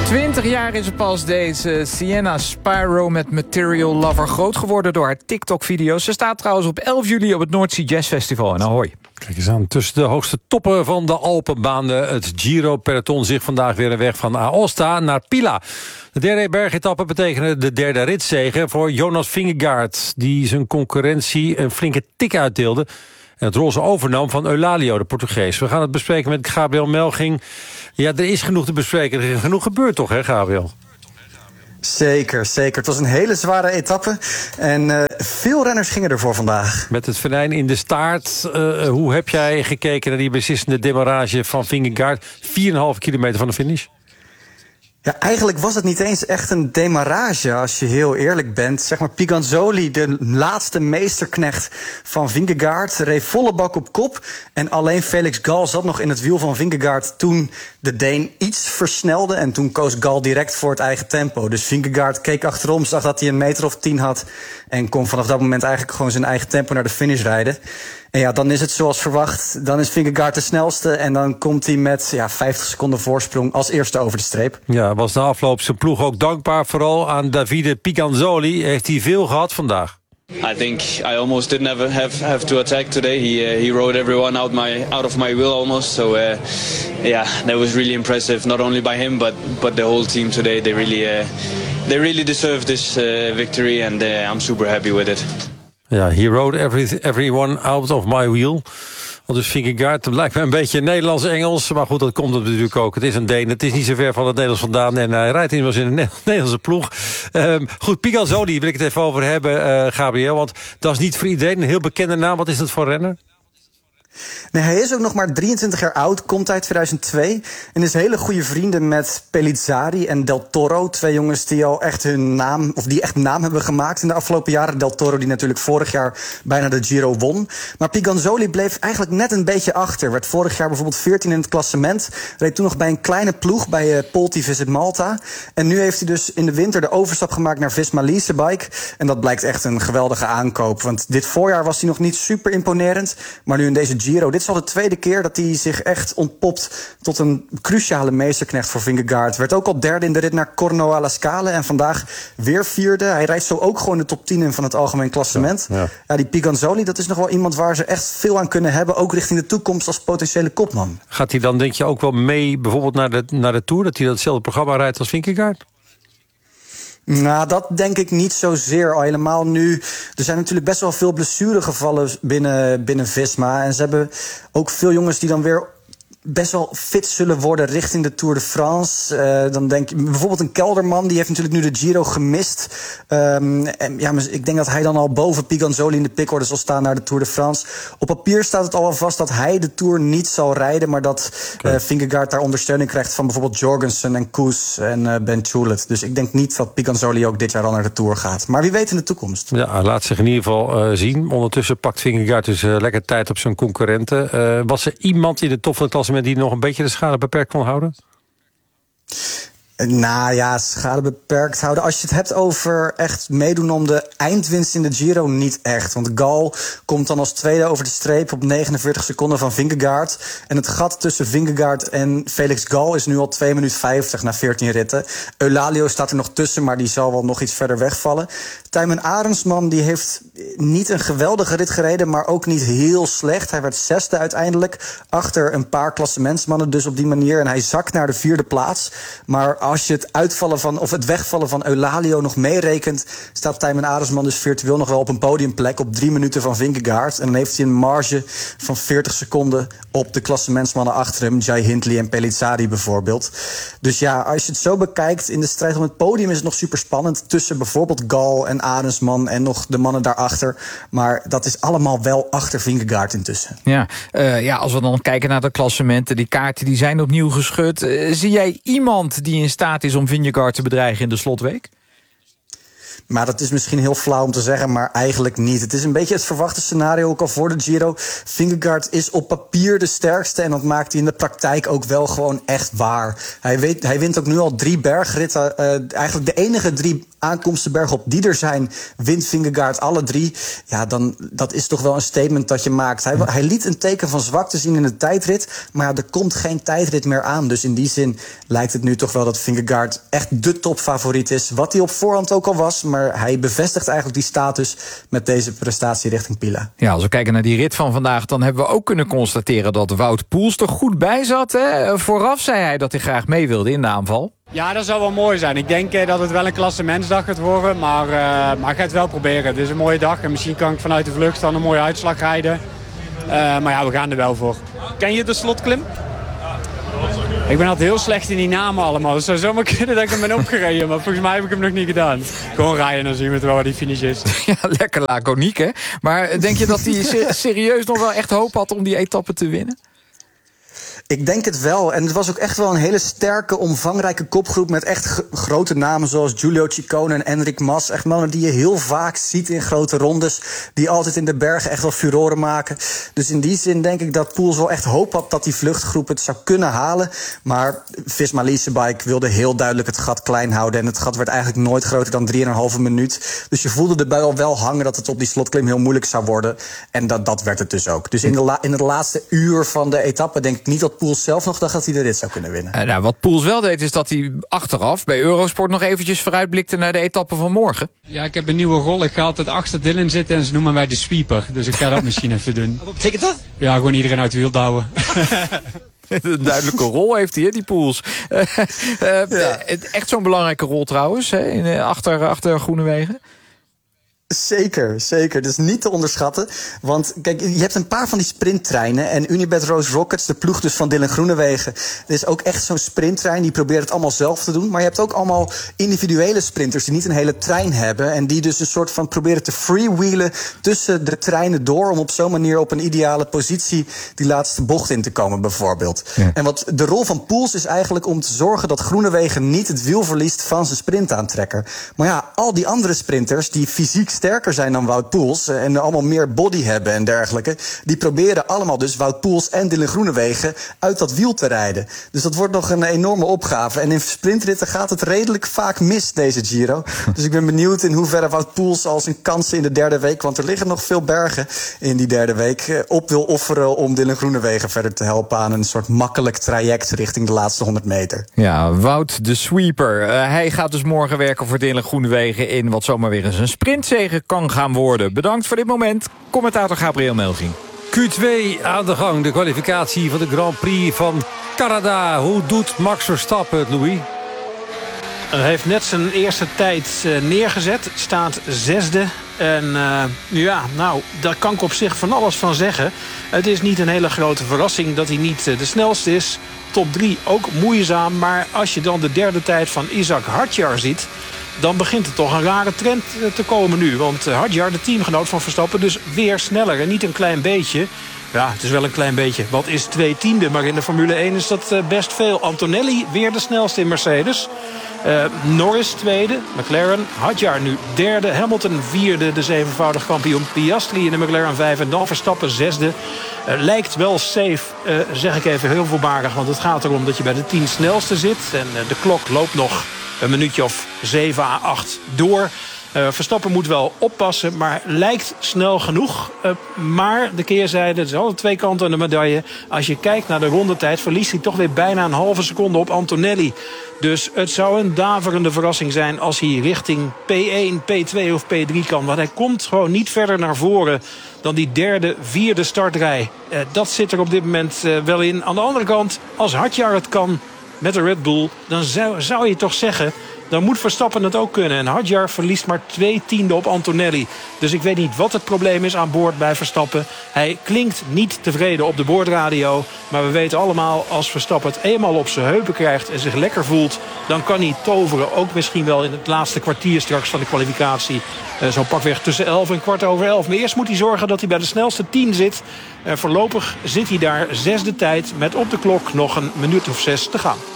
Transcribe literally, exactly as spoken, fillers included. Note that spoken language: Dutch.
twintig jaar is het pas deze Sienna Spyro met Material Lover groot geworden door haar TikTok-video's. Ze staat trouwens op elf juli op het North Sea Jazz Festival in Ahoy. Kijk eens aan, tussen de hoogste toppen van de Alpen baande het Giro-peloton zich vandaag weer een weg van Aosta naar Pila. De derde bergetappe betekende de derde ritzege voor Jonas Vingegaard, die zijn concurrentie een flinke tik uitdeelde en het roze overnam van Eulalio, de Portugees. We gaan het bespreken met Gabriel Melching. Ja, er is genoeg te bespreken. Er is genoeg gebeurd toch, hè, Gabriel? Zeker, zeker. Het was een hele zware etappe. En uh, veel renners gingen ervoor vandaag. Met het venijn in de staart. Uh, hoe heb jij gekeken naar die beslissende demarrage van Vingegaard? vier komma vijf kilometer van de finish? Ja, eigenlijk was het niet eens echt een demarrage, als je heel eerlijk bent. Zeg maar, Piganzoli, de laatste meesterknecht van Vingegaard, reed volle bak op kop. En alleen Felix Gall zat nog in het wiel van Vingegaard toen de Deen iets versnelde. En toen koos Gall direct voor het eigen tempo. Dus Vingegaard keek achterom, zag dat hij een meter of tien had. En kon vanaf dat moment eigenlijk gewoon zijn eigen tempo naar de finish rijden. En ja, dan is het zoals verwacht. Dan is Vingegaard de snelste. En dan komt hij met ja, vijftig seconden voorsprong als eerste over de streep. Ja, was de afloop zijn ploeg ook dankbaar. Vooral aan Davide Piganzoli. Heeft hij veel gehad vandaag? I think I almost didn't have have, have to attack today. He uh, he rode everyone out my out of my wheel almost. So uh, yeah, that was really impressive. Not only by him, but but the whole team today. They really uh, they really deserve this uh, victory, and uh, I'm super happy with it. Ja, he rode every, everyone out of my wheel. Want dus Vingegaard, het lijkt me een beetje Nederlands-Engels. Maar goed, dat komt natuurlijk ook. Het is een Deen, het is niet zo ver van het Nederlands vandaan. En hij rijdt immers in een Nederlandse ploeg. Um, goed, Piganzoli wil ik het even over hebben, uh, Gabriel. Want dat is niet voor iedereen een heel bekende naam. Wat is dat voor renner? Nee, hij is ook nog maar drieëntwintig jaar oud, komt uit tweeduizend twee... en is hele goede vrienden met Pellizzari en Del Toro. Twee jongens die al echt hun naam, of die echt naam hebben gemaakt in de afgelopen jaren. Del Toro die natuurlijk vorig jaar bijna de Giro won. Maar Piganzoli bleef eigenlijk net een beetje achter. Werd vorig jaar bijvoorbeeld veertien in het klassement. Reed toen nog bij een kleine ploeg, bij uh, Polti Visit Malta. En nu heeft hij dus in de winter de overstap gemaakt naar Visma Leasebike. En dat blijkt echt een geweldige aankoop. Want dit voorjaar was hij nog niet super imponerend. Maar nu in deze Giro, dit is al de tweede keer dat hij zich echt ontpopt tot een cruciale meesterknecht voor Vingegaard. Werd ook al derde in de rit naar Corno alla Scala en vandaag weer vierde. Hij rijdt zo ook gewoon de top tien in van het algemeen klassement. Ja, ja. Ja, die Piganzoli, dat is nog wel iemand waar ze echt veel aan kunnen hebben, ook richting de toekomst als potentiële kopman. Gaat hij dan denk je ook wel mee bijvoorbeeld naar de, naar de Tour, dat hij datzelfde programma rijdt als Vingegaard? Nou, dat denk ik niet zozeer. Al helemaal nu. Er zijn natuurlijk best wel veel blessuregevallen binnen, binnen Visma. En ze hebben ook veel jongens die dan weer best wel fit zullen worden richting de Tour de France. Uh, dan denk je bijvoorbeeld een Kelderman, die heeft natuurlijk nu de Giro gemist. Um, en ja, ik denk dat hij dan al boven Piganzoli in de pickorde zal staan naar de Tour de France. Op papier staat het al wel vast dat hij de Tour niet zal rijden, maar dat okay. uh, Vingegaard daar ondersteuning krijgt van bijvoorbeeld Jorgensen en Koes en uh, Ben Choulet. Dus ik denk niet dat Piganzoli ook dit jaar al naar de Tour gaat. Maar wie weet in de toekomst. Ja, laat zich in ieder geval uh, zien. Ondertussen pakt Vingegaard dus uh, lekker tijd op zijn concurrenten. Uh, was er iemand in de top van het klassement die nog een beetje de schade beperkt kon houden? Nou ja, schade beperkt houden. Als je het hebt over echt meedoen om de eindwinst in de Giro, niet echt. Want Gall komt dan als tweede over de streep op negenenveertig seconden van Vingegaard. En het gat tussen Vingegaard en Felix Gall is nu al twee minuten vijftig na veertien ritten. Eulalio staat er nog tussen, maar die zal wel nog iets verder wegvallen. Tijmen Arendsman die heeft niet een geweldige rit gereden, maar ook niet heel slecht. Hij werd zesde uiteindelijk, achter een paar klassementsmannen dus op die manier. En hij zakt naar de vierde plaats. Maar als je het uitvallen van, of het wegvallen van Eulalio nog meerekent, staat Tijmen Arendsman dus virtueel nog wel op een podiumplek op drie minuten van Vingegaard. En dan heeft hij een marge van veertig seconden op de klassementsmannen achter hem, Jai Hindley en Pellizzari bijvoorbeeld. Dus ja, als je het zo bekijkt, in de strijd om het podium is het nog super spannend tussen bijvoorbeeld Gall en Arendsman en nog de mannen daarachter. Maar dat is allemaal wel achter Vingegaard intussen. Ja, uh, ja, als we dan kijken naar de klassementen, die kaarten die zijn opnieuw geschud. Uh, zie jij iemand die in staat is om Vingegaard te bedreigen in de slotweek? Maar dat is misschien heel flauw om te zeggen, maar eigenlijk niet. Het is een beetje het verwachte scenario ook al voor de Giro. Vingegaard is op papier de sterkste en dat maakt hij in de praktijk ook wel gewoon echt waar. Hij, weet, hij wint ook nu al drie bergritten. Uh, eigenlijk de enige drie aankomstenbergen op die er zijn, wint Vingegaard alle drie. Ja, dan dat is toch wel een statement dat je maakt. Hij, hij liet een teken van zwakte zien in de tijdrit, maar ja, er komt geen tijdrit meer aan. Dus in die zin lijkt het nu toch wel dat Vingegaard echt de topfavoriet is. Wat hij op voorhand ook al was, maar hij bevestigt eigenlijk die status met deze prestatie richting Pila. Ja, als we kijken naar die rit van vandaag, dan hebben we ook kunnen constateren dat Wout Poels er goed bij zat. Hè? Vooraf zei hij dat hij graag mee wilde in de aanval. Ja, dat zou wel mooi zijn. Ik denk eh, dat het wel een klassementsdag gaat worden, maar, uh, maar ik ga het wel proberen. Het is een mooie dag en misschien kan ik vanuit de vlucht dan een mooie uitslag rijden. Uh, maar ja, we gaan er wel voor. Ken je de slotklim? Ik ben altijd heel slecht in die namen allemaal. Het zou zomaar kunnen dat ik hem ben opgereden, maar volgens mij heb ik hem nog niet gedaan. Gewoon rijden en dan zien we het wel waar die finish is. Ja, lekker laconiek, hè? Maar denk je dat hij serieus nog wel echt hoop had om die etappe te winnen? Ik denk het wel. En het was ook echt wel een hele sterke, omvangrijke kopgroep met echt g- grote namen zoals Giulio Ciccone en Enric Mas. Echt mannen die je heel vaak ziet in grote rondes, die altijd in de bergen echt wel furoren maken. Dus in die zin denk ik dat Poels wel echt hoop had dat die vluchtgroep het zou kunnen halen. Maar Visma Leasebike wilde heel duidelijk het gat klein houden. En het gat werd eigenlijk nooit groter dan drieënhalve minuut. Dus je voelde erbij al wel hangen dat het op die slotklim heel moeilijk zou worden. En dat, dat werd het dus ook. Dus in, de la- in het laatste uur van de etappe denk ik niet dat Poels zelf nog dacht dat hij de rit zou kunnen winnen. Uh, nou, wat Poels wel deed is dat hij achteraf bij Eurosport nog eventjes vooruitblikte naar de etappe van morgen. Ja, ik heb een nieuwe rol. Ik ga altijd achter Dylan zitten en ze noemen mij de sweeper. Dus ik ga dat misschien even doen. Wat betekent dat? Ja, gewoon iedereen uit de wiel douwen. Een duidelijke rol heeft hij, hè, die Poels. Uh, uh, ja. Echt zo'n belangrijke rol trouwens, hè, in, uh, achter, achter Groenewegen. Zeker, zeker. Dus niet te onderschatten. Want kijk, je hebt een paar van die sprinttreinen. En Unibet Rose Rockets, de ploeg dus van Dylan Groenewegen, dat is ook echt zo'n sprinttrein. Die probeert het allemaal zelf te doen. Maar je hebt ook allemaal individuele sprinters die niet een hele trein hebben. En die dus een soort van proberen te freewheelen tussen de treinen door. Om op zo'n manier op een ideale positie die laatste bocht in te komen bijvoorbeeld. Ja. En wat de rol van Poels is eigenlijk om te zorgen dat Groenewegen niet het wiel verliest van zijn sprintaantrekker. Maar ja, al die andere sprinters die fysiek sterker zijn dan Wout Poels en allemaal meer body hebben en dergelijke, die proberen allemaal dus Wout Poels en Dylan Groenewegen uit dat wiel te rijden. Dus dat wordt nog een enorme opgave. En in sprintritten gaat het redelijk vaak mis, deze Giro. Dus ik ben benieuwd in hoeverre Wout Poels al zijn kansen in de derde week, want er liggen nog veel bergen in die derde week, op wil offeren om Dylan Groenewegen verder te helpen aan een soort makkelijk traject richting de laatste honderd meter. Ja, Wout de Sweeper. Uh, hij gaat dus morgen werken voor Dylan Groenewegen in wat zomaar weer eens een sprintzege kan gaan worden. Bedankt voor dit moment, commentator Gabriel Melving. Q twee aan de gang, de kwalificatie van de Grand Prix van Canada. Hoe doet Max Verstappen het, Louis? Hij heeft net zijn eerste tijd neergezet, staat zesde. En uh, ja, nou, daar kan ik op zich van alles van zeggen. Het is niet een hele grote verrassing dat hij niet de snelste is. Top drie ook moeizaam, maar als je dan de derde tijd van Isaac Hadjar ziet, dan begint er toch een rare trend te komen nu. Want Hadjar, de teamgenoot van Verstappen, dus weer sneller. En niet een klein beetje. Ja, het is wel een klein beetje. Wat is twee tiende? Maar in de Formule één is dat best veel. Antonelli weer de snelste in Mercedes. Uh, Norris tweede. McLaren. Hadjar nu derde. Hamilton vierde. De zevenvoudig kampioen. Piastri in de McLaren vijf. En dan Verstappen zesde. Uh, lijkt wel safe, uh, zeg ik even heel voorbarig. Want het gaat erom dat je bij de tien snelste zit. En uh, de klok loopt nog een minuutje of zeven à acht door. Uh, Verstappen moet wel oppassen, maar lijkt snel genoeg. Uh, maar de keerzijde, het is altijd twee kanten aan de medaille. Als je kijkt naar de rondetijd, verliest hij toch weer bijna een halve seconde op Antonelli. Dus het zou een daverende verrassing zijn als hij richting P één, P twee of P drie kan. Want hij komt gewoon niet verder naar voren dan die derde, vierde startrij. Uh, dat zit er op dit moment uh, wel in. Aan de andere kant, als Hadjar het kan met de Red Bull, dan zou, zou je toch zeggen, dan moet Verstappen het ook kunnen. En Hadjar verliest maar twee tiende op Antonelli. Dus ik weet niet wat het probleem is aan boord bij Verstappen. Hij klinkt niet tevreden op de boordradio. Maar we weten allemaal, als Verstappen het eenmaal op zijn heupen krijgt en zich lekker voelt, dan kan hij toveren. Ook misschien wel in het laatste kwartier straks van de kwalificatie. Uh, zo pakweg tussen elf en kwart over elf. Maar eerst moet hij zorgen dat hij bij de snelste tien zit. Uh, voorlopig zit hij daar zesde tijd met op de klok nog een minuut of zes te gaan.